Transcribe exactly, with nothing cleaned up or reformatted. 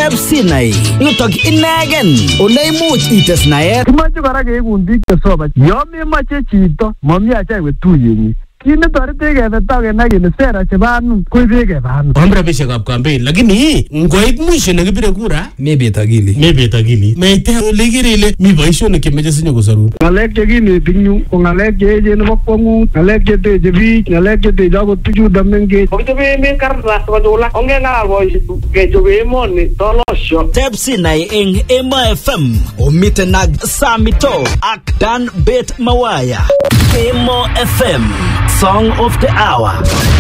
Tepsinai yutok inegen ole imuch ites naet. Kimache kora keekun biik chesoman. Yo memache chito mami acha iwe tuyenyi. Kini torite kebeta kenai kele sera chebo anum koibe kebanu. Om rabishekab campaign lakini ngoit mwisho nekibire kura mebet akili. mebet akili. Meite ole kere ile mi boisionik chemeche sinyo kosarun. Ngalek chekineti yu ko ngalek cheechen nebo kwongut, ngalek cheteche biik, ngalek cheteche akot tuchuto mengech. Kokichobe emet kartas kochula ongengalal boisiek kechobe emoni tolosyo. Tepsinai eng Emo F M omiten ak Samito ak Dan Bet Mawaya. Emo F M, Song of the Hour.